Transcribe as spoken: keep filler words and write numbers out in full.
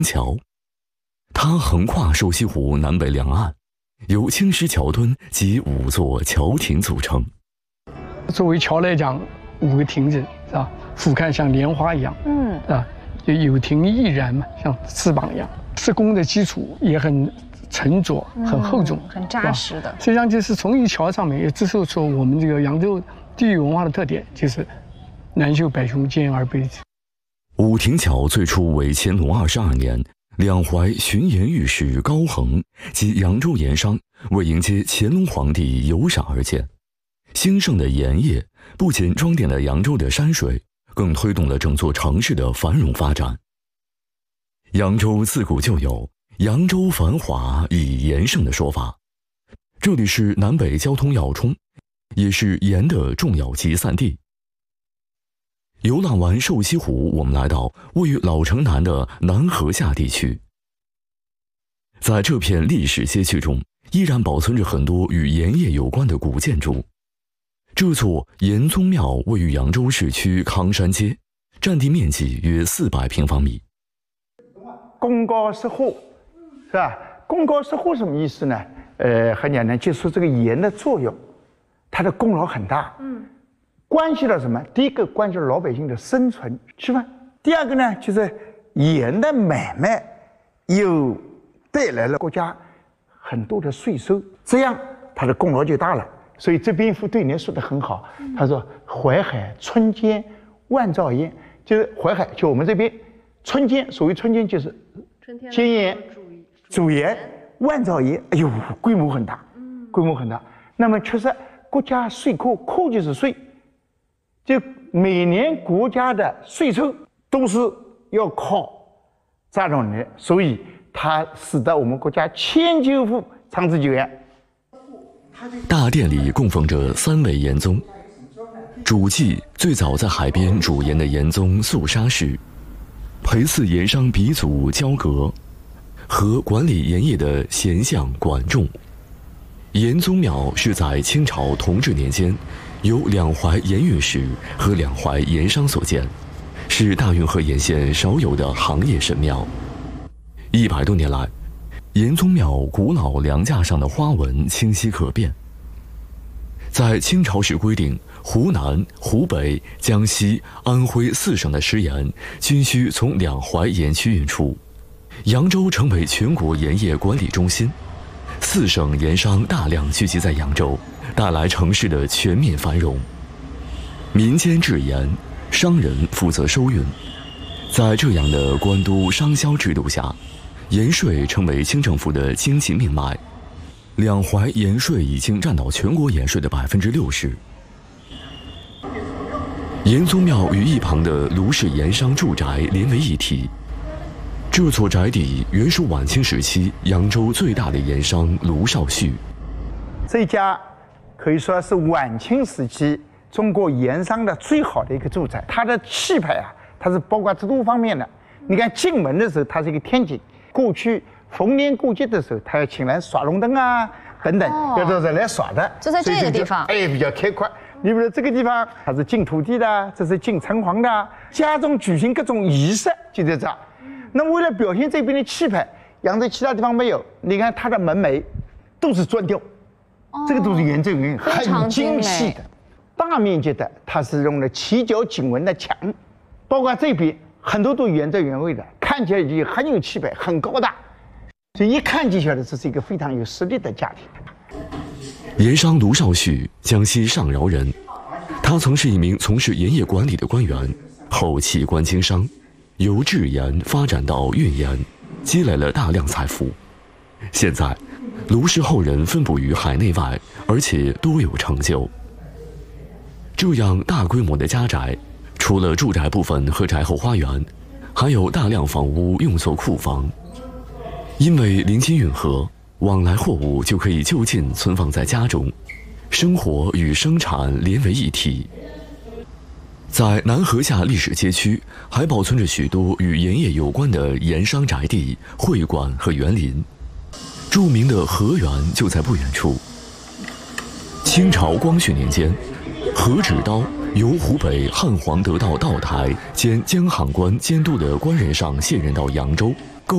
桥，它横跨瘦西湖南北两岸，由青石桥墩及五座桥亭组成。 作为桥来讲，五个亭子是吧？俯瞰像莲花一样，嗯，啊，就有亭翼然嘛，像翅膀一样。施工的基础也很沉着，很厚重， 嗯、很扎实的。 实际上就是从一桥上面也折射出我们这个扬州地域文化的特点，就是南秀百雄，兼而备之。 武亭桥最初为乾隆二十二年，两淮巡盐御史高恒及扬州盐商为迎接乾隆皇帝游赏而建。兴盛的盐业不仅装点了扬州的山水，更推动了整座城市的繁荣发展。扬州自古就有扬州繁华以盐盛的说法，这里是南北交通要冲，也是盐的重要集散地。游览完瘦西湖，我们来到位于老城南的南河下地区。在这片历史街区中，依然保存着很多与盐业有关的古建筑。这座盐宗庙位于扬州市区康山街，占地面积约四百平方米。 功高石户，是吧？功高石户什么意思呢？呃，很简单，就说这个盐的作用，它的功劳很大。嗯，关系到什么？第一个关系到老百姓的生存吃饭，第二个呢，就是盐的买卖又带来了国家很多的税收，这样它的功劳就大了。所以这篇赋对联说得很好，他说：“淮海春间万兆盐，就是淮海，就我们这边春间，所谓春间就是监盐、主盐、万兆盐，哎呦，规模很大，规模很大。那么确实，国家税库，库就是税，就每年国家的税收都是要靠这种的，所以它使得我们国家千秋富，长治久安。” 大殿里供奉着三位盐宗，主祭最早在海边煮盐的盐宗肃沙氏，陪祀盐商鼻祖焦格，和管理盐业的贤相管仲。盐宗庙是在清朝同治年间，由两淮盐运使和两淮盐商所建，是大运河沿线少有的行业神庙。一百多年来，盐宗庙古老梁架上的花纹清晰可辨。在清朝时规定，湖南、湖北、江西、安徽四省的食盐均需从两淮盐区运出。扬州成为全国盐业管理中心，四省盐商大量聚集在扬州，带来城市的全面繁荣。民间制盐，商人负责收运。在这样的官督商销制度下，盐税成为清政府的经济命脉，两淮盐税已经占到全国盐税的百分之六十。盐宗庙与一旁的卢氏盐商住宅连为一体。这座宅邸原属晚清时期扬州最大的盐商卢绍绪。 这家可以说是晚清时期中国盐商的最好的一个住宅，它的气派啊，它是包括多方面的。你看进门的时候，它是一个天井。过去逢年过节的时候，他要请来耍龙灯啊，等等，哦、要到这来耍的。 就在这个地方， 哎，比较开阔。你比如这个地方，它是进土地的，这是进城隍的，家中举行各种仪式就在这。那么为了表现这边的气派，扬州其他地方没有。你看它的门楣都是砖雕，哦、这个都是原汁原味，很精细的，大面积的，它是用了起角颈纹的墙，包括这边很多都原汁原味的。看起来就很有气派，很高大，所以一看就晓得这是一个非常有实力的家庭。 盐商卢绍绪，江西上饶人，他曾是一名从事盐业管理的官员，后弃官经商，由制盐发展到运盐，积累了大量财富。现在，卢氏后人分布于海内外，而且多有成就。这样大规模的家宅，除了住宅部分和宅后花园，还有大量房屋用作库房，因为临近运河，往来货物就可以就近存放在家中，生活与生产连为一体。在南河下历史街区，还保存着许多与盐业有关的盐商宅地、会馆和园林。著名的河源就在不远处。清朝光绪年间，何止刀由湖北汉皇得道道台兼江行官监督的官人上卸任到扬州，